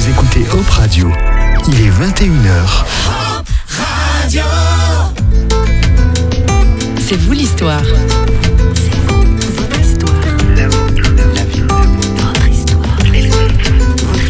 Vous écoutez Hope Radio. Il est 21h. Hope Radio. C'est vous l'histoire. C'est vous, votre histoire. La vôtre. La vie. Votre histoire. Votre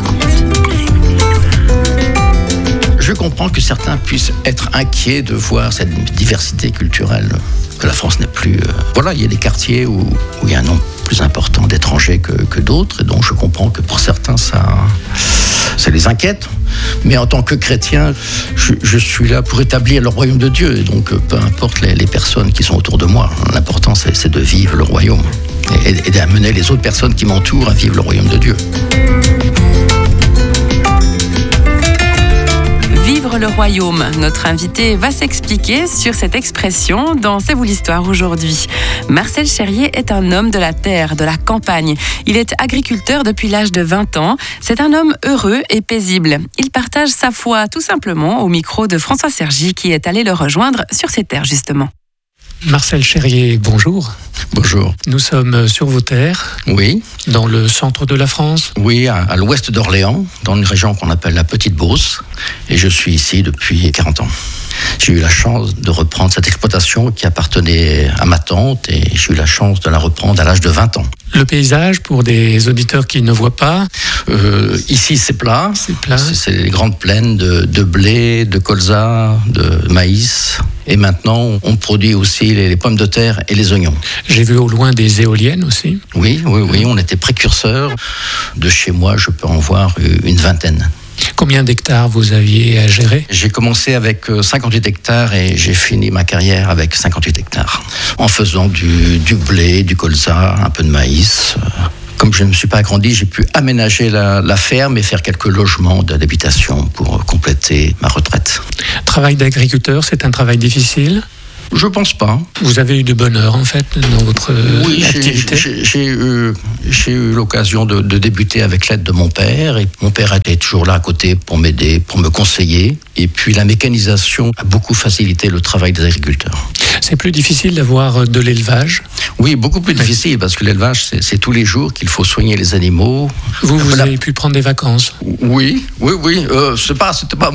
histoire. Je comprends que certains puissent être inquiets de voir cette diversité culturelle, que la France n'est plus... Voilà, il y a des quartiers où il y a un nombre plus important d'étrangers que d'autres, et donc je comprends que pour certains, ça les inquiète. Mais en tant que chrétien, je suis là pour établir le royaume de Dieu, et donc peu importe les personnes qui sont autour de moi, l'important c'est de vivre le royaume, et d'amener les autres personnes qui m'entourent à vivre le royaume de Dieu. Vivre le royaume. Notre invité va s'expliquer sur cette expression dans C'est vous l'histoire aujourd'hui. Marcel Cherrier est un homme de la terre, de la campagne. Il est agriculteur depuis l'âge de 20 ans. C'est un homme heureux et paisible. Il partage sa foi tout simplement au micro de François Sergi qui est allé le rejoindre sur ses terres justement. Marcel Cherrier, bonjour. Bonjour. Nous sommes sur vos terres, Oui, dans le centre de la France. oui, à l'ouest d'Orléans, dans une région qu'on appelle la Petite Beauce, et je suis ici depuis 40 ans. J'ai eu la chance de reprendre cette exploitation qui appartenait à ma tante, et j'ai eu la chance de la reprendre à l'âge de 20 ans. Le paysage, pour des auditeurs qui ne voient pas, Ici, c'est plat. c'est plat. C'est les grandes plaines de blé, de colza, de maïs. Et maintenant, on produit aussi les pommes de terre et les oignons. J'ai vu au loin des éoliennes aussi. Oui, on était précurseurs. De chez moi, je peux en voir une vingtaine. Combien d'hectares vous aviez à gérer ? J'ai commencé avec 58 hectares et j'ai fini ma carrière avec 58 hectares. En faisant du blé, du colza, un peu de maïs. Comme je ne me suis pas agrandi, j'ai pu aménager la ferme et faire quelques logements d'habitation pour compléter ma retraite. Travail d'agriculteur, c'est un travail difficile. Je pense pas. Vous avez eu du bonheur en fait dans votre activité. J'ai eu l'occasion de débuter avec l'aide de mon père. Et mon père était toujours là à côté pour m'aider, pour me conseiller. Et puis la mécanisation a beaucoup facilité le travail des agriculteurs. C'est plus difficile d'avoir de l'élevage. Oui, beaucoup plus difficile parce que l'élevage, c'est tous les jours qu'il faut soigner les animaux. Vous avez pu prendre des vacances. Oui. C'était pas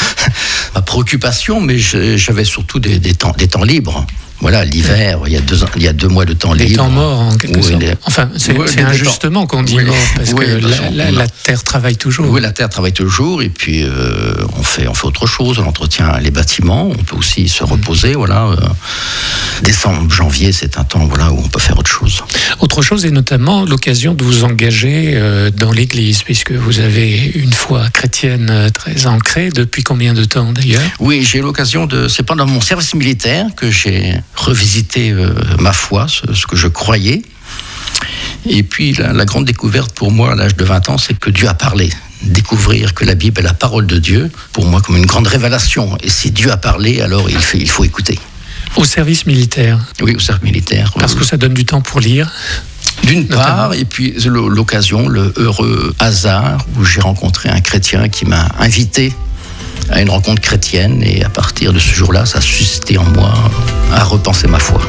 ma préoccupation, mais j'avais surtout des temps libres. Voilà, l'hiver, il y a 2 mois de temps libre. Des temps morts, en quelque sorte. Enfin, c'est injustement qu'on dit mort, parce que la terre travaille toujours. Oui, la terre travaille toujours, et puis on fait autre chose, on entretient les bâtiments, on peut aussi se reposer, voilà. Décembre, janvier, c'est un temps où on peut faire autre chose. Autre chose, et notamment l'occasion de vous engager dans l'Église, puisque vous avez une foi chrétienne très ancrée. Depuis combien de temps, d'ailleurs ? Oui, j'ai eu l'occasion c'est pendant mon service militaire que j'ai revisiter ma foi, ce que je croyais. Et puis la grande découverte pour moi à l'âge de 20 ans, c'est que Dieu a parlé. Découvrir que la Bible est la parole de Dieu, pour moi comme une grande révélation. Et si Dieu a parlé, alors il faut écouter. Au service militaire ? Oui, au service militaire. Parce que ça donne du temps pour lire ? D'une part, et puis l'occasion, le heureux hasard où j'ai rencontré un chrétien qui m'a invité à une rencontre chrétienne, et à partir de ce jour-là, ça a suscité en moi à repenser ma foi.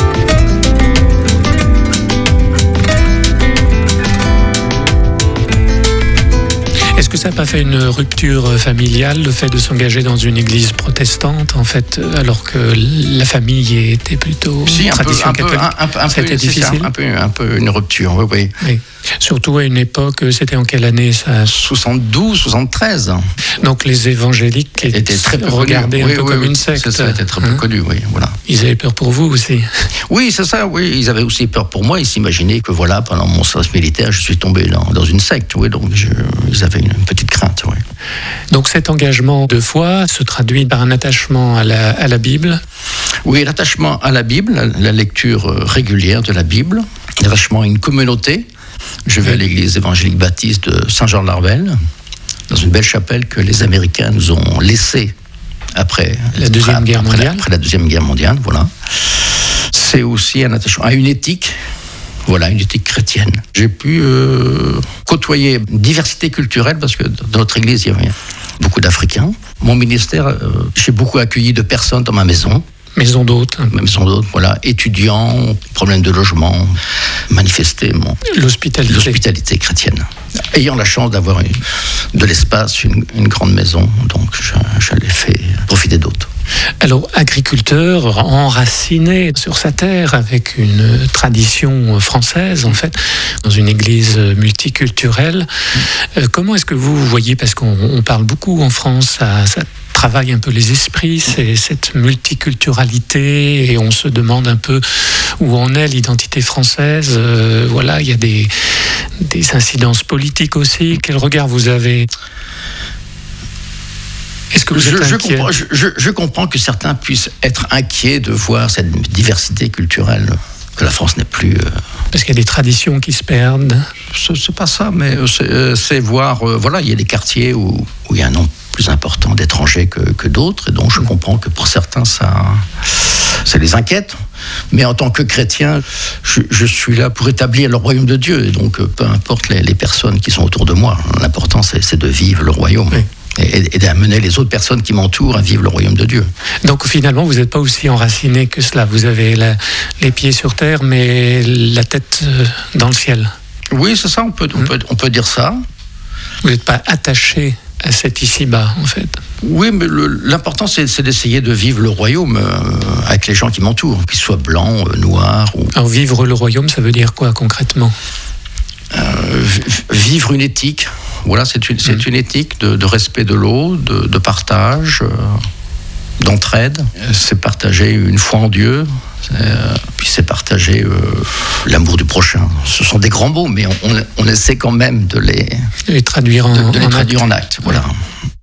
Est-ce que ça n'a pas fait une rupture familiale, le fait de s'engager dans une église protestante, en fait, alors que la famille était plutôt tradition catholique ? C'était difficile. Un peu une rupture, oui. Surtout à une époque, c'était en quelle année ça ? 72, 73. Donc les évangéliques étaient très peu regardés un peu comme une secte. Ça était très peu connu, oui, voilà. Ils avaient peur pour vous aussi. Oui, c'est ça, oui. Ils avaient aussi peur pour moi. Ils s'imaginaient que pendant mon service militaire, je suis tombé dans une secte, oui. Donc ils avaient une petite crainte, oui. Donc cet engagement de foi se traduit par un attachement à la Bible. Oui, l'attachement à la Bible, la lecture régulière de la Bible, l'attachement à une communauté. Je vais à l'église évangélique baptiste de Saint-Jean-de-Larvel, dans une belle chapelle que les Américains nous ont laissée après la Deuxième Guerre mondiale. Après la Deuxième Guerre mondiale, voilà. C'est aussi un attachement à une éthique. Voilà, une éthique chrétienne. J'ai pu côtoyer une diversité culturelle parce que dans notre église, il y avait beaucoup d'Africains. Mon ministère, j'ai beaucoup accueilli de personnes dans ma maison. Maison d'hôtes. Maison d'hôtes, voilà. Étudiants, problèmes de logement, manifestement. L'hospitalité chrétienne. ayant la chance d'avoir de l'espace, une grande maison, donc je l'ai fait profiter d'autres. Alors, agriculteur enraciné sur sa terre avec une tradition française, en fait, dans une église multiculturelle, comment est-ce que vous voyez, parce qu'on parle beaucoup en France, ça travaille un peu les esprits, c'est cette multiculturalité, et on se demande un peu où en est l'identité française. Voilà, il y a des incidences politiques aussi. Quel regard vous avez ? Est-ce que vous êtes inquiet ? Je comprends que certains puissent être inquiets de voir cette diversité culturelle, que la France n'est plus... Parce qu'il y a des traditions qui se perdent. C'est pas ça, mais c'est voir... voilà, il y a des quartiers où il y a un nombre plus important d'étrangers que d'autres, et donc je comprends que pour certains, ça les inquiète. Mais en tant que chrétien, je suis là pour établir le royaume de Dieu, et donc peu importe les personnes qui sont autour de moi, l'important c'est de vivre le royaume. Oui. Et d'amener les autres personnes qui m'entourent à vivre le royaume de Dieu. Donc finalement, vous n'êtes pas aussi enraciné que cela. Vous avez les pieds sur terre, mais la tête dans le ciel. Oui, c'est ça, on peut dire ça. Vous n'êtes pas attaché à cet ici-bas, en fait. Oui, mais l'important, c'est d'essayer de vivre le royaume avec les gens qui m'entourent, qu'ils soient blancs, noirs. Alors vivre le royaume, ça veut dire quoi concrètement ? Vivre une éthique. Voilà, c'est une éthique de respect de l'autre, de partage, d'entraide. C'est partager une foi en Dieu, puis c'est partager l'amour du prochain. Ce sont des grands mots, mais on essaie quand même de les traduire en acte. Voilà.